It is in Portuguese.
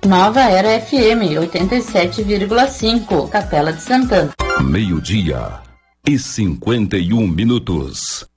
Nova Era FM 87,5, Capela de Santana. 12:51.